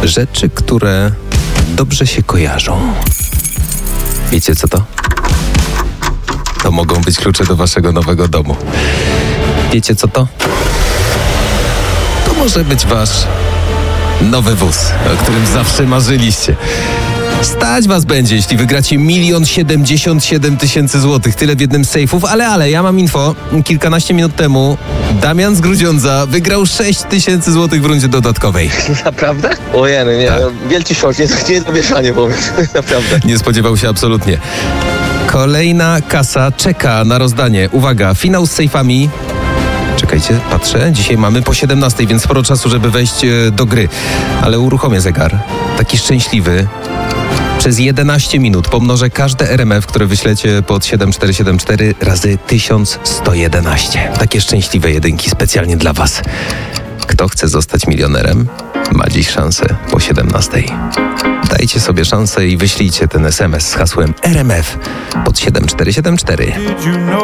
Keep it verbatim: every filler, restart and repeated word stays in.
Rzeczy, które dobrze się kojarzą. Wiecie co to? To mogą być klucze do waszego nowego domu. Wiecie co to? To może być wasz nowy wóz, o którym zawsze marzyliście. Stać was będzie, jeśli wygracie milion siedemdziesiąt siedem tysięcy złotych. Tyle w jednym z sejfów, ale, ale, ja mam info. Kilkanaście minut temu Damian z Grudziądza wygrał sześć tysięcy złotych w rundzie dodatkowej. Naprawdę? Ojej, nie, Tak. wielki szok, nie, nie do mieszania powiem, naprawdę. Nie spodziewał się absolutnie. Kolejna kasa czeka na rozdanie. Uwaga, finał z sejfami. Czekajcie, patrzę. Dzisiaj mamy po siedemnastej, więc sporo czasu, żeby wejść e, do gry. Ale uruchomię zegar. Taki szczęśliwy. Przez jedenaście minut pomnożę każde R M F, które wyślecie pod siedem cztery siedem cztery razy tysiąc sto jedenaście. Takie szczęśliwe jedynki specjalnie dla was. Kto chce zostać milionerem, ma dziś szansę po siedemnastej. Dajcie sobie szansę i wyślijcie ten S M S z hasłem R M F pod siedem cztery siedem cztery.